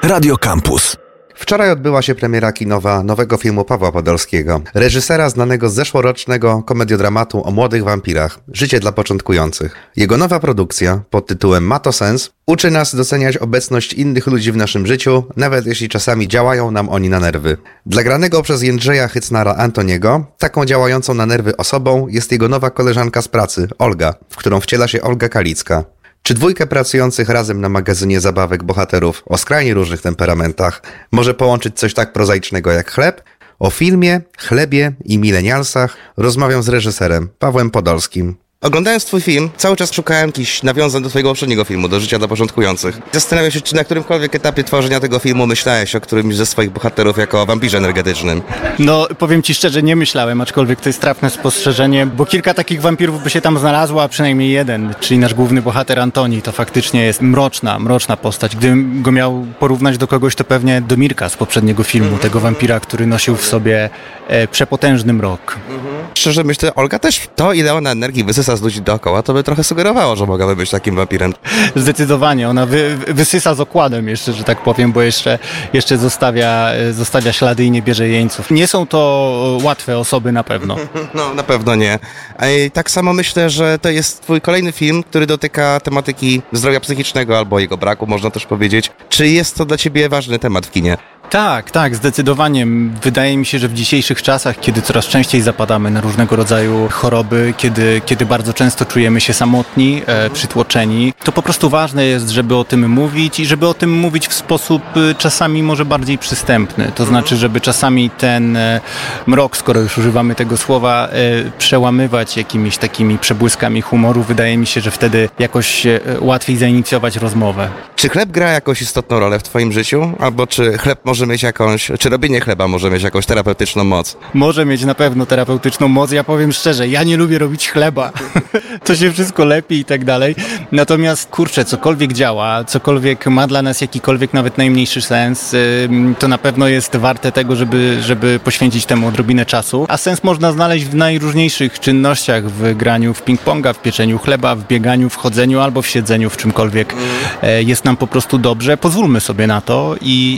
Radio Campus. Wczoraj odbyła się premiera kinowa nowego filmu Pawła Podolskiego, reżysera znanego z zeszłorocznego komediodramatu o młodych wampirach Życie dla początkujących. Jego nowa produkcja pod tytułem Ma to sens uczy nas doceniać obecność innych ludzi w naszym życiu, nawet jeśli czasami działają nam oni na nerwy. Dla granego przez Jędrzeja Hycnara Antoniego taką działającą na nerwy osobą jest jego nowa koleżanka z pracy, Olga, w którą wciela się Olga Kalicka. Czy dwójkę pracujących razem na magazynie zabawek bohaterów o skrajnie różnych temperamentach może połączyć coś tak prozaicznego jak chleb? O filmie, chlebie i milenialsach rozmawiam z reżyserem Pawłem Podolskim. Oglądając twój film, cały czas szukałem jakichś nawiązań do twojego poprzedniego filmu, do Życia dla początkujących. Zastanawiam się, czy na którymkolwiek etapie tworzenia tego filmu myślałeś o którymś ze swoich bohaterów jako o wampirze energetycznym. No, powiem ci szczerze, nie myślałem, aczkolwiek to jest trafne spostrzeżenie, bo kilka takich wampirów by się tam znalazło, a przynajmniej jeden, czyli nasz główny bohater Antoni, to faktycznie jest mroczna postać. Gdybym go miał porównać do kogoś, to pewnie do Mirka z poprzedniego filmu, tego wampira, który nosił w sobie przepotężny mrok. Szczerze myślę, Olga też to, ile ona energii wysysa z ludzi dookoła, to by trochę sugerowało, że mogłaby być takim wampirem. Zdecydowanie, ona wysysa z okładem jeszcze, że tak powiem, bo jeszcze zostawia ślady i nie bierze jeńców. Nie są to łatwe osoby na pewno. No, na pewno nie. I tak samo myślę, że to jest twój kolejny film, który dotyka tematyki zdrowia psychicznego albo jego braku, można też powiedzieć. Czy jest to dla ciebie ważny temat w kinie? Tak, zdecydowanie. Wydaje mi się, że w dzisiejszych czasach, kiedy coraz częściej zapadamy na różnego rodzaju choroby, kiedy bardzo często czujemy się samotni, przytłoczeni, to po prostu ważne jest, żeby o tym mówić i żeby o tym mówić w sposób czasami może bardziej przystępny. To znaczy, żeby czasami ten mrok, skoro już używamy tego słowa, przełamywać jakimiś takimi przebłyskami humoru. Wydaje mi się, że wtedy jakoś łatwiej zainicjować rozmowę. Czy chleb gra jakąś istotną rolę w twoim życiu? Albo czy chleb może mieć czy robienie chleba może mieć jakąś terapeutyczną moc? Może mieć na pewno terapeutyczną moc. Ja powiem szczerze, ja nie lubię robić chleba. To się wszystko lepi i tak dalej. Natomiast, kurczę, cokolwiek działa, cokolwiek ma dla nas jakikolwiek nawet najmniejszy sens, to na pewno jest warte tego, żeby poświęcić temu odrobinę czasu. A sens można znaleźć w najróżniejszych czynnościach, w graniu w ping-ponga, w pieczeniu chleba, w bieganiu, w chodzeniu albo w siedzeniu, w czymkolwiek jest nam po prostu dobrze. Pozwólmy sobie na to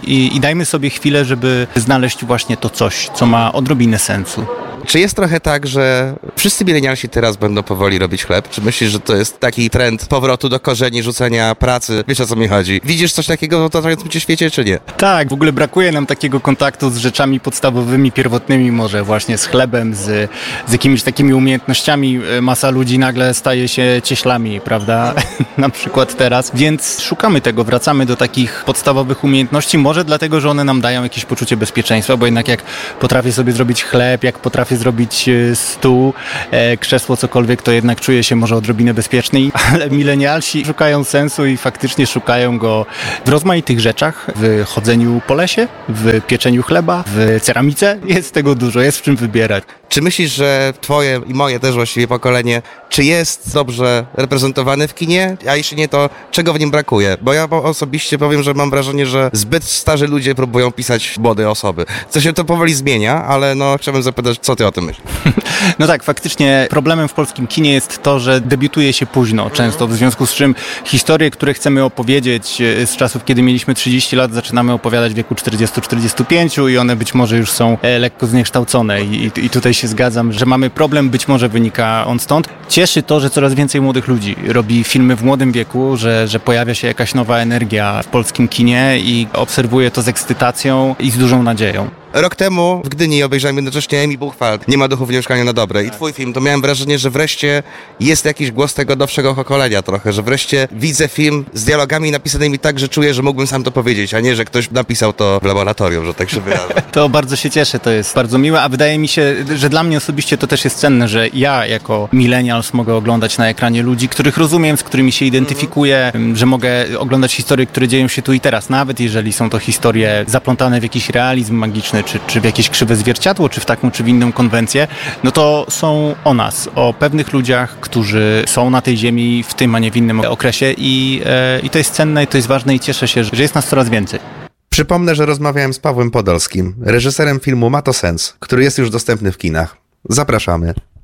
i dajmy sobie chwilę, żeby znaleźć właśnie to coś, co ma odrobinę sensu. Czy jest trochę tak, że wszyscy milenialsi teraz będą powoli robić chleb? Czy myślisz, że to jest taki trend powrotu do korzeni, rzucenia pracy? Wiesz, o co mi chodzi? Widzisz coś takiego w otaczającym cię świecie, czy nie? Tak, w ogóle brakuje nam takiego kontaktu z rzeczami podstawowymi, pierwotnymi może właśnie z chlebem, z jakimiś takimi umiejętnościami. Masa ludzi nagle staje się cieślami, prawda? Na przykład teraz. Więc szukamy tego, wracamy do takich podstawowych umiejętności, może dlatego, że one nam dają jakieś poczucie bezpieczeństwa, bo jednak jak potrafię sobie zrobić chleb, jak potrafię zrobić stół, krzesło, cokolwiek, to jednak czuję się może odrobinę bezpieczniej, ale milenialsi szukają sensu i faktycznie szukają go w rozmaitych rzeczach, w chodzeniu po lesie, w pieczeniu chleba, w ceramice. Jest tego dużo, jest w czym wybierać. Czy myślisz, że twoje i moje też właściwie pokolenie, czy jest dobrze reprezentowane w kinie? A jeśli nie, to czego w nim brakuje? Bo ja osobiście powiem, że mam wrażenie, że zbyt starzy ludzie próbują pisać młode osoby. Co się to powoli zmienia, ale chciałbym zapytać, co ty o tym myślisz? No tak, faktycznie problemem w polskim kinie jest to, że debiutuje się późno często, w związku z czym historie, które chcemy opowiedzieć z czasów, kiedy mieliśmy 30 lat, zaczynamy opowiadać w wieku 40-45 i one być może już są lekko zniekształcone i tutaj się zgadzam, że mamy problem, być może wynika on stąd. Cieszy to, że coraz więcej młodych ludzi robi filmy w młodym wieku, że pojawia się jakaś nowa energia w polskim kinie i obserwuję to z ekscytacją i z dużą nadzieją. Rok temu w Gdyni obejrzałem jednocześnie Emi Buchwald, Nie ma duchu w mieszkaniu na dobre. I twój film, to miałem wrażenie, że wreszcie jest jakiś głos tego nowszego pokolenia trochę, że wreszcie widzę film z dialogami napisanymi tak, że czuję, że mógłbym sam to powiedzieć, a nie, że ktoś napisał to w laboratorium, że tak się wyrażę. To bardzo się cieszę, to jest bardzo miłe, a wydaje mi się, że dla mnie osobiście to też jest cenne, że ja jako millennials mogę oglądać na ekranie ludzi, których rozumiem, z którymi się identyfikuję, że mogę oglądać historie, które dzieją się tu i teraz, nawet jeżeli są to historie zaplątane w jakiś realizm magiczny, czy w jakieś krzywe zwierciadło, czy w taką, czy w inną konwencję, no to są o nas, o pewnych ludziach, którzy są na tej ziemi w tym, a nie w innym okresie i to jest cenne i to jest ważne i cieszę się, że jest nas coraz więcej. Przypomnę, że rozmawiałem z Pawłem Podolskim, reżyserem filmu Ma to sens, który jest już dostępny w kinach. Zapraszamy.